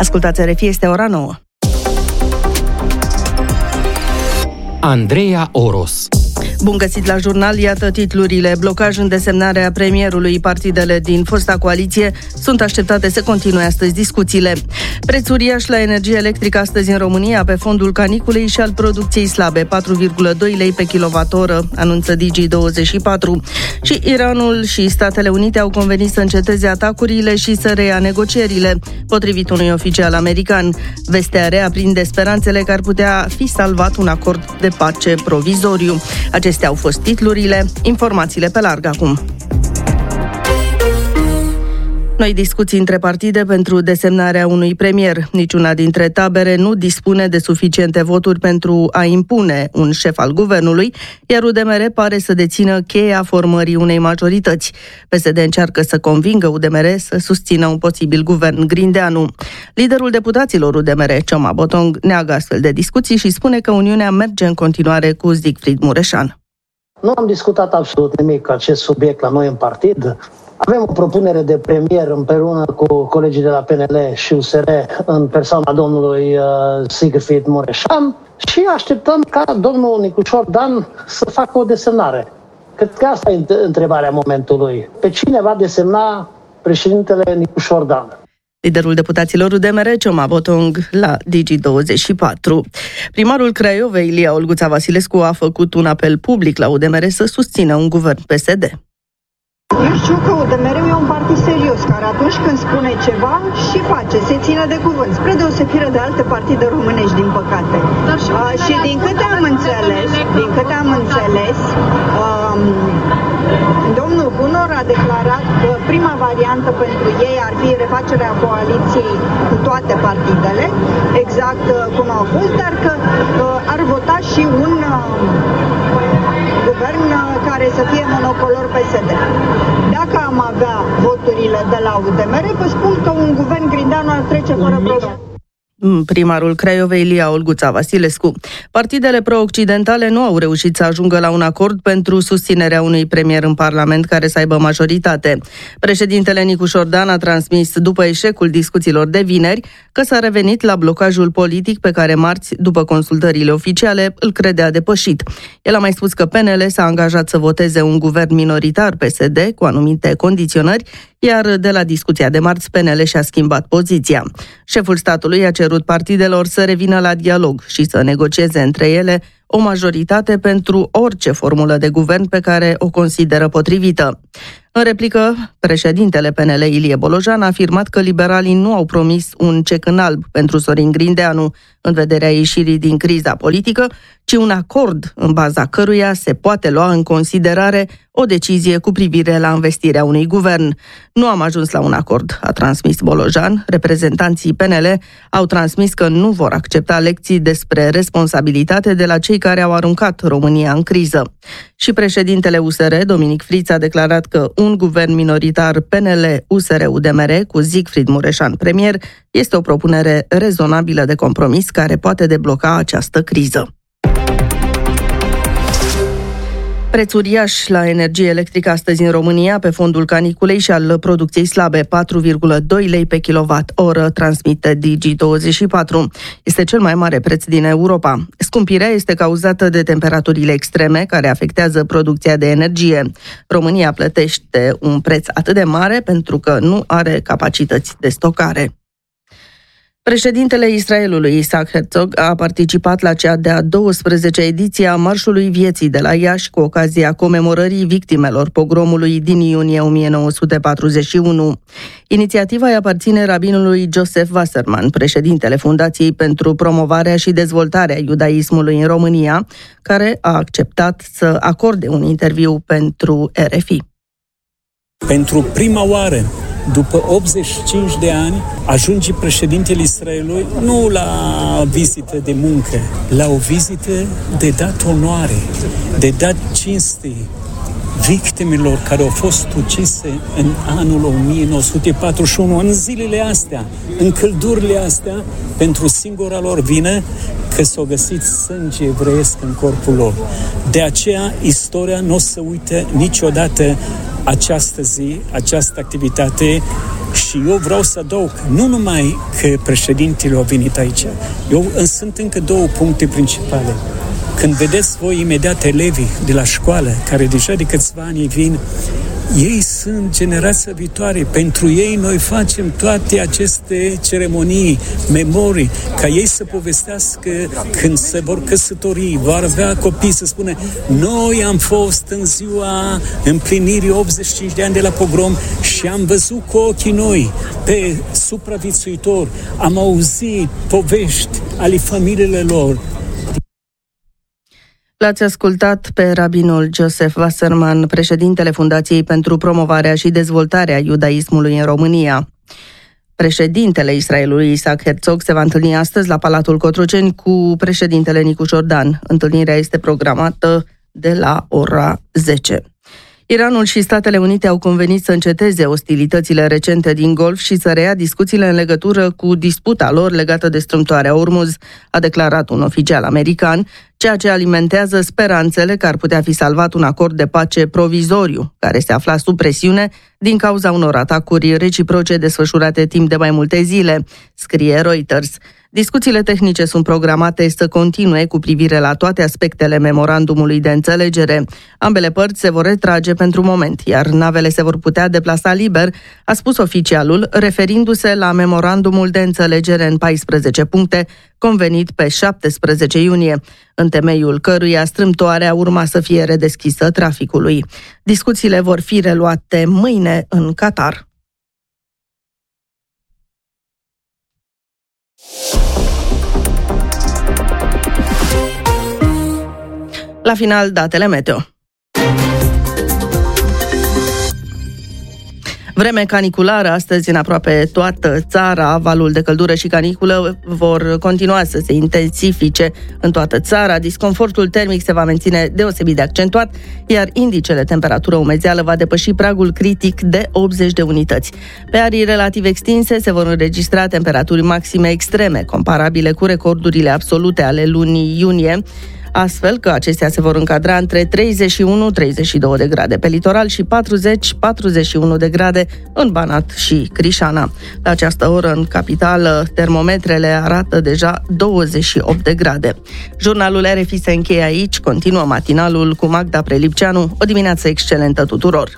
Ascultați RFI, este ora 9. Andreea Oros. Bun găsit la jurnal, iată titlurile. Blocaj în desemnarea premierului. Partidele din fosta coaliție sunt așteptate să continue astăzi discuțiile. Preț uriaș la energie electrică astăzi în România pe fondul caniculei și al producției slabe, 4,2 lei pe kilowattoră, anunță Digi24. Și Iranul și Statele Unite au convenit să înceteze atacurile și să reia negocierile, potrivit unui oficial american. Vestea rea aprinde speranțele că ar putea fi salvat un acord de pace provizoriu. Acestea au fost titlurile, informațiile pe larg acum. Noi discuții între partide pentru desemnarea unui premier. Niciuna dintre tabere nu dispune de suficiente voturi pentru a impune un șef al guvernului, iar UDMR pare să dețină cheia formării unei majorități. PSD încearcă să convingă UDMR să susțină un posibil guvern Grindeanu. Liderul deputaților UDMR, Cioma Botong, neagă astfel de discuții și spune că Uniunea merge în continuare cu Siegfried Mureșan. Nu am discutat absolut nimic acest subiect la noi în partid. Avem o propunere de premier împreună cu colegii de la PNL și USR în persoana domnului Siegfried Mureșan și așteptăm ca domnul Nicușor Dan să facă o desemnare. Cred că asta e întrebarea momentului. Pe cine va desemna președintele Nicușor Dan? Liderul deputaților UDMR, Cioma Botong, la Digi24. Primarul Craiovei, Ilie Olguța Vasilescu, a făcut un apel public la UDMR să susțină un guvern PSD. Eu știu că UDMR-ul e un partid serios, care atunci când spune ceva și face, se ține de cuvânt, spre deosebire de alte partide românești, din păcate. Și din câte am înțeles, domnul Hunor a declarat că prima variantă pentru ei ar fi refacerea coaliției cu toate partidele, exact cum au fost, dar că ar vota și un guvern care să fie monocolor PSD. Dacă am avea voturile de la UDMR, vă spun că un guvern Grindeanu ar trece fără probleme. Primarul Craiovei, Ilie Olguța Vasilescu. Partidele pro-occidentale nu au reușit să ajungă la un acord pentru susținerea unui premier în Parlament care să aibă majoritate. Președintele Nicușor Dan a transmis, după eșecul discuțiilor de vineri, că s-a revenit la blocajul politic pe care marți, după consultările oficiale, îl credea depășit. El a mai spus că PNL s-a angajat să voteze un guvern minoritar PSD cu anumite condiționări, iar de la discuția de marți, PNL și-a schimbat poziția. Șeful statului a cerut partidelor să revină la dialog și să negocieze între ele o majoritate pentru orice formulă de guvern pe care o consideră potrivită. În replică, președintele PNL, Ilie Bolojan, a afirmat că liberalii nu au promis un cec în alb pentru Sorin Grindeanu în vederea ieșirii din criza politică, ci un acord în baza căruia se poate lua în considerare o decizie cu privire la învestirea unui guvern. Nu am ajuns la un acord, a transmis Bolojan. Reprezentanții PNL au transmis că nu vor accepta lecții despre responsabilitate de la cei care au aruncat România în criză. Și președintele USR, Dominic Friț, a declarat că un guvern minoritar PNL-USR-UDMR cu Siegfried Mureșan premier este o propunere rezonabilă de compromis care poate debloca această criză. Preț uriaș la energie electrică astăzi în România pe fondul caniculei și al producției slabe, 4,2 lei pe kilowattoră, transmite Digi24. Este cel mai mare preț din Europa. Scumpirea este cauzată de temperaturile extreme care afectează producția de energie. România plătește un preț atât de mare pentru că nu are capacități de stocare. Președintele Israelului, Isaac Herzog, a participat la cea de-a 12-a ediție a Marșului Vieții de la Iași cu ocazia comemorării victimelor pogromului din iunie 1941. Inițiativa îi aparține rabinului Joseph Wasserman, președintele Fundației pentru Promovarea și Dezvoltarea Iudaismului în România, care a acceptat să acorde un interviu pentru RFI. Pentru prima oară, după 85 de ani, ajunge președintele Israelului nu la vizită de muncă, la o vizită de dat onoare, de dat cinste victimelor care au fost ucise în anul 1941, în zilele astea, în căldurile astea, pentru singura lor vină că s-au găsit sânge evreiesc în corpul lor. De aceea, istoria nu o să uite niciodată această zi, această activitate Și eu vreau să adaug, nu numai că președintele a venit aici, eu sunt încă două puncte principale. Când vedeți voi imediat elevii de la școală, care deja de câțiva ani vin, ei sunt generația viitoare. Pentru ei noi facem toate aceste ceremonii, memorii, ca ei să povestească când se vor căsători, vor avea copii, să spune noi am fost în ziua împlinirii 85 de ani de la pogrom și am văzut cu ochii noi pe supraviețuitori, am auzit povești ale familiilor lor. L-ați ascultat pe rabinul Joseph Wasserman, președintele Fundației pentru Promovarea și Dezvoltarea Iudaismului în România. Președintele Israelului, Isaac Herzog, se va întâlni astăzi la Palatul Cotroceni cu președintele Nicu Jordan. Întâlnirea este programată de la ora 10. Iranul și Statele Unite au convenit să înceteze ostilitățile recente din Golf și să reia discuțiile în legătură cu disputa lor legată de strâmtoarea Ormuz, a declarat un oficial american, ceea ce alimentează speranțele că ar putea fi salvat un acord de pace provizoriu, care se afla sub presiune din cauza unor atacuri reciproce desfășurate timp de mai multe zile, scrie Reuters. Discuțiile tehnice sunt programate să continue cu privire la toate aspectele memorandumului de înțelegere. Ambele părți se vor retrage pentru moment, iar navele se vor putea deplasa liber, a spus oficialul, referindu-se la memorandumul de înțelegere în 14 puncte, convenit pe 17 iunie, în temeiul căruia strâmtoarea urma să fie redeschisă traficului. Discuțiile vor fi reluate mâine în Qatar. La final, datele meteo. Vreme caniculară astăzi în aproape toată țara. Valul de căldură și caniculă vor continua să se intensifice în toată țara. Disconfortul termic se va menține deosebit de accentuat, iar indicele temperatură-umezeală va depăși pragul critic de 80 de unități. Pe arii relativ extinse se vor înregistra temperaturi maxime extreme, comparabile cu recordurile absolute ale lunii iunie, astfel că acestea se vor încadra între 31-32 de grade pe litoral și 40-41 de grade în Banat și Crișana. La această oră, în capitală, termometrele arată deja 28 de grade. Jurnalul RFI se încheie aici, continuă matinalul cu Magda Prelipceanu. O dimineață excelentă tuturor!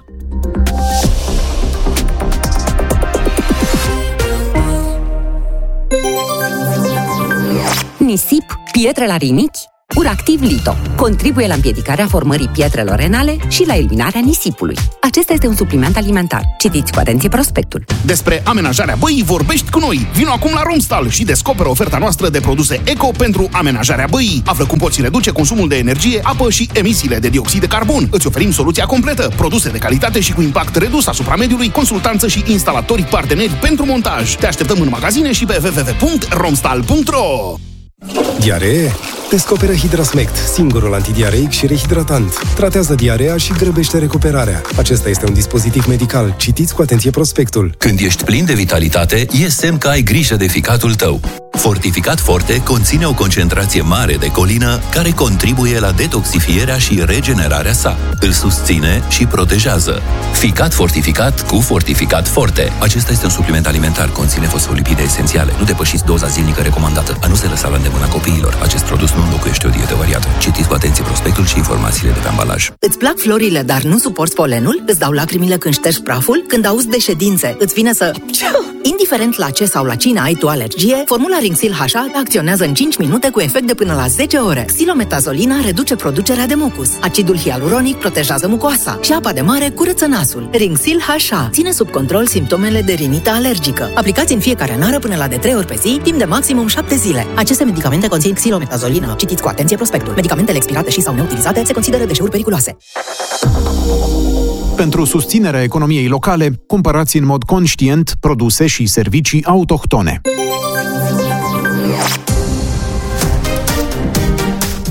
Nisip, pietre la rinichi? Uractiv Lito contribuie la împiedicarea formării pietrelor renale și la eliminarea nisipului. Acesta este un supliment alimentar. Citiți cu atenție prospectul. Despre amenajarea băii vorbești cu noi. Vino acum la Romstal și descoperă oferta noastră de produse eco pentru amenajarea băii. Află cum poți reduce consumul de energie, apă și emisiile de dioxid de carbon. Îți oferim soluția completă. Produse de calitate și cu impact redus asupra mediului, consultanță și instalatori parteneri pentru montaj. Te așteptăm în magazine și pe www.romstal.ro. Diaree? Descoperă Hidrasmect, singurul antidiareic și rehidratant. Tratează diarea și grăbește recuperarea. Acesta este un dispozitiv medical. Citiți cu atenție prospectul. Când ești plin de vitalitate, e semn că ai grijă de ficatul tău. Fortificat Forte conține o concentrație mare de colină care contribuie la detoxifierea și regenerarea sa. Îl susține și protejează. Ficat fortificat cu Fortificat Forte. Acesta este un supliment alimentar, conține fosfolipide esențiale. Nu depășiți doza zilnică recomandată. A nu se lăsa la îndemâna copiilor. Acest produs nu înlocuiește o dietă variată. Citiți cu atenție prospectul și informațiile de pe ambalaj. Îți plac florile, dar nu suporți polenul? Îți dau lacrimile când ștergi praful? Când auzi de ședințe, îți vine să... Indiferent la ce sau la cine ai tu alergie, formula Ringsil HA acționează în 5 minute cu efect de până la 10 ore. Xilometasolina reduce producerea de mucus. Acidul hialuronic protejează mucoasa și apa de mare curăță nasul. Ringsil HA ține sub control simptomele de rinită alergică. Aplicați în fiecare nară până la de 3 ori pe zi, timp de maximum 7 zile. Aceste medicamente conțin xilometazolină. Citiți cu atenție prospectul. Medicamentele expirate și sau neutilizate se consideră deșeuri periculoase. Pentru susținerea economiei locale, cumpărați în mod conștient produse și servicii autohtone.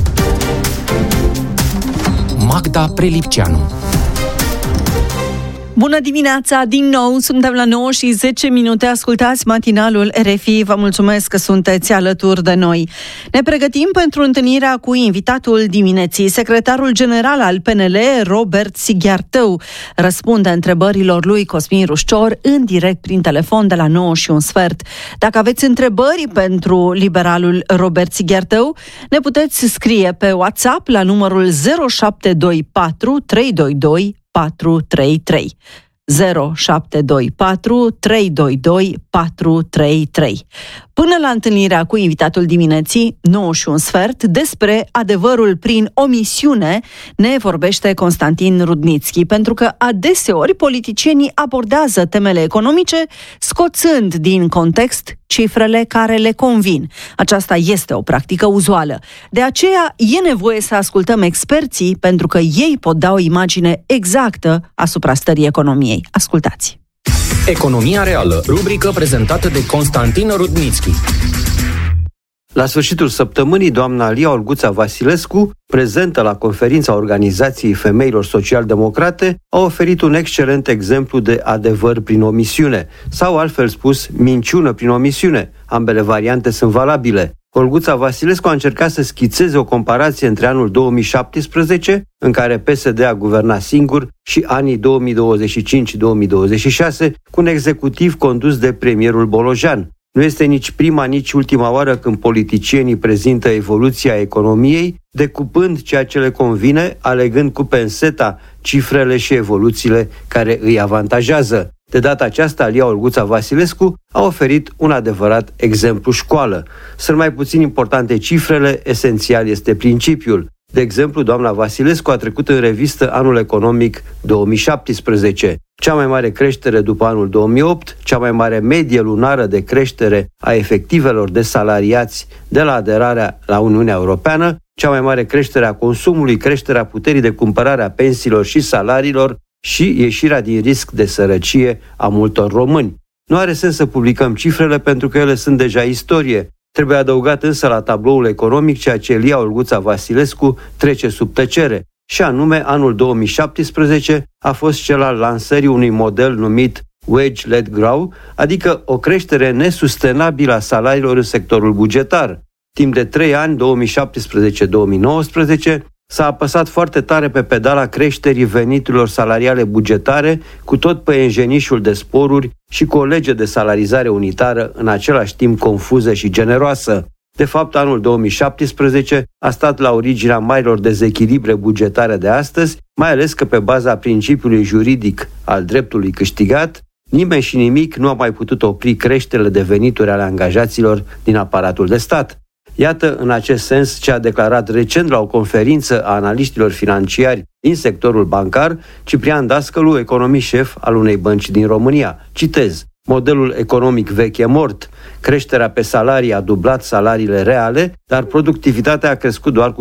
Magda Prelipceanu. Bună dimineața! Din nou suntem la 9:10. Ascultați matinalul RFI. Vă mulțumesc că sunteți alături de noi. Ne pregătim pentru întâlnirea cu invitatul dimineții. Secretarul general al PNL, Robert Sighiartău, răspunde întrebărilor lui Cosmin Rușcior în direct prin telefon de la 9:15. Dacă aveți întrebări pentru liberalul Robert Sighiartău, ne puteți scrie pe WhatsApp la numărul 0724 322 433. 0724 322 433. Până la întâlnirea cu invitatul dimineții, 9:15, despre adevărul prin omisiune ne vorbește Constantin Rudnițchi, pentru că adeseori politicienii abordează temele economice scoțând din context cifrele care le convin. Aceasta este o practică uzuală. De aceea e nevoie să ascultăm experții, pentru că ei pot da o imagine exactă asupra stării economiei. Ascultați! Economia reală, rubrică prezentată de Constantin Rudnițchi. La sfârșitul săptămânii, doamna Lia Olguța Vasilescu, prezentă la conferința Organizației Femeilor Social-Democrate, a oferit un excelent exemplu de adevăr prin omisiune, sau altfel spus, minciună prin omisiune. Ambele variante sunt valabile. Olguța Vasilescu a încercat să schițeze o comparație între anul 2017, în care PSD a guvernat singur, și anii 2025-2026, cu un executiv condus de premierul Bolojan. Nu este nici prima, nici ultima oară când politicienii prezintă evoluția economiei, decupând ceea ce le convine, alegând cu penseta cifrele și evoluțiile care îi avantajează. De data aceasta, Lia Olguța Vasilescu a oferit un adevărat exemplu școală. Sunt mai puțin importante cifrele, esențial este principiul. De exemplu, doamna Vasilescu a trecut în revistă anul economic 2017. Cea mai mare creștere după anul 2008, cea mai mare medie lunară de creștere a efectivelor de salariați de la aderarea la Uniunea Europeană, cea mai mare creștere a consumului, creșterea puterii de cumpărare a pensiilor și salariilor și ieșirea din risc de sărăcie a multor români. Nu are sens să publicăm cifrele pentru că ele sunt deja istorie. Trebuie adăugat însă la tabloul economic ceea ce Lia Olguța Vasilescu trece sub tăcere, și anume anul 2017 a fost cel al lansării unui model numit Wage-Led Growth, adică o creștere nesustenabilă a salariilor în sectorul bugetar. Timp de 3 ani, 2017-2019, s-a apăsat foarte tare pe pedala creșterii veniturilor salariale bugetare, cu tot păienjenișul de sporuri și cu o lege de salarizare unitară în același timp confuză și generoasă. De fapt, anul 2017 a stat la originea marilor dezechilibre bugetare de astăzi, mai ales că pe baza principiului juridic al dreptului câștigat, nimeni și nimic nu a mai putut opri creșterile de venituri ale angajaților din aparatul de stat. Iată, în acest sens, ce a declarat recent la o conferință a analiștilor financiari din sectorul bancar, Ciprian Dascălu, economist șef al unei bănci din România. Citez: modelul economic vechi e mort. Creșterea pe salarii a dublat salariile reale, dar productivitatea a crescut doar cu